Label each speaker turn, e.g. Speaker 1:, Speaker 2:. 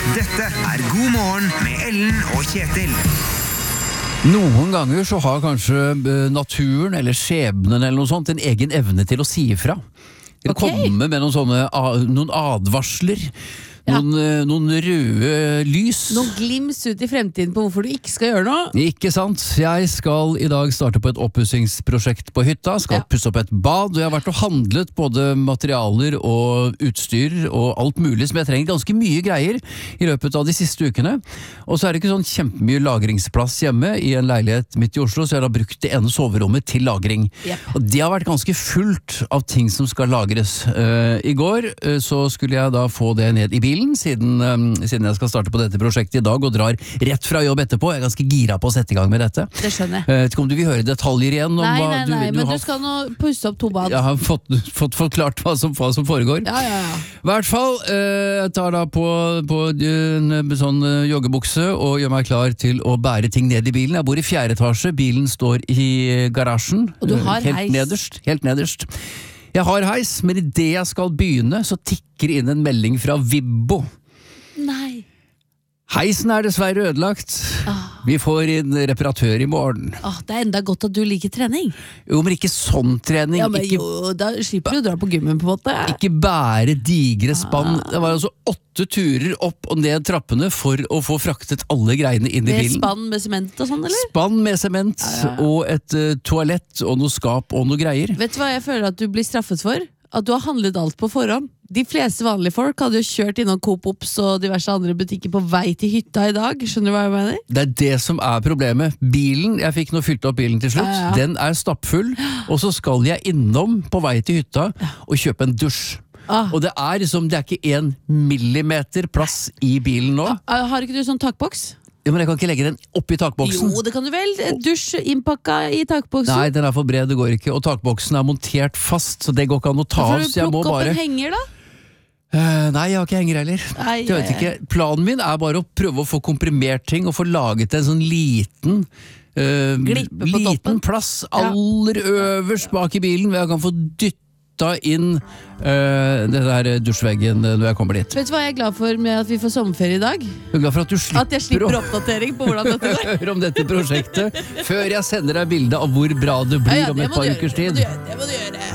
Speaker 1: Dette God morgen med Ellen og Kjetil.
Speaker 2: Noen ganger så har kanskje naturen eller skjebnen eller noe sånt en egen evne til å si ifra. Eller komme med noen advarsler. Noen røde lys.
Speaker 3: Noen glims ut i fremtiden på hvorfor du ikke skal gjøre noe.
Speaker 2: Ikke sant? Jeg skal i dag starte på et oppussingsprosjekt på hytta. Skal pusse opp et bad, og jeg har vært og handlet både materialer og utstyr og alt mulig som jeg trenger. Ganske mye greier i løpet av de siste ukene. Og så er det ikke sånn kjempemye lagringsplass hjemme i en leilighet midt i Oslo, så jeg har brukt det ene soverommet til lagring. Og det har vært ganske fullt av ting som skal lagres. I går så skulle jeg da få det ned i bilen, siden jeg skal starte på dette prosjektet i dag og drar rett fra jobb etterpå. Jeg er ganske gira på å sette i gang med dette.
Speaker 3: Det skjønner jeg.
Speaker 2: Vet ikke om du vil høre detaljer igjen om
Speaker 3: nei, men du skal nå pusse opp 2 bad.
Speaker 2: Jeg har fått forklart hva som foregår.
Speaker 3: Ja.
Speaker 2: I hvert fall, jeg tar da på en sånn joggebukse og gjør meg klar til å bære ting ned i bilen. Jeg bor i 4. etasje, bilen står i garasjen.
Speaker 3: Og du har heis.
Speaker 2: Helt nederst. Jeg har heis, men i det jeg skal begynne, så tikker inn en melding fra Vibbo.
Speaker 3: Nei.
Speaker 2: Heisen er dessverre ødelagt. Vi får inn reparatør i morgen.
Speaker 3: Det er enda godt at du liker trening.
Speaker 2: Jo, men ikke sånn trening.
Speaker 3: Ja, men da slipper du å dra på gymmen på en måte.
Speaker 2: Ikke bære digre spann. Det var altså 8 turer opp og ned trappene for å få fraktet alle greiene inn i bilen.
Speaker 3: Med spann med sement og sånn, eller?
Speaker 2: Spann med sement, og et toalett og noe skap og noe greier.
Speaker 3: Vet du hva jeg føler at du blir straffet for? At du har handlet alt på forhånd. De fleste vanlige folk hadde jo kjørt innom Coop Ops og diverse andre butikker på vei til hytta i dag. Skjønner du hva jeg mener? Det
Speaker 2: er det som er problemet. Bilen, jeg fikk nå fylt opp bilen til slutt, den er stappfull, og så skal jeg innom på vei til hytta og kjøpe en dusj. Og det er ikke 1 millimeter plass i bilen nå.
Speaker 3: Har ikke du sånn takboks?
Speaker 2: Ja, men jeg kan ikke legge den oppi takboksen.
Speaker 3: Jo, det kan du vel. Dusj innpakka i takboksen.
Speaker 2: Nei, den er for bred, det går ikke. Og takboksen er montert fast, så det går ikke an å ta av.
Speaker 3: Så jeg må bare... en henger da?
Speaker 2: Nei, jeg har ikke henger heller. Jeg vet ikke. Planen min er bare å prøve å få komprimert ting og få laget en sånn liten plass aller øverst bak i bilen, hvor jeg kan få dytta inn det der dusjveggen når jeg kommer dit.
Speaker 3: Vet du hva jeg er glad for med at vi får sommerferie i dag?
Speaker 2: Jeg er glad for at du
Speaker 3: at jeg slipper oppdatering på hvordan dette går.
Speaker 2: Hør om dette prosjektet før jeg sender deg bilde av hvor bra det blir om et par ukers tid.
Speaker 3: Det må du gjøre.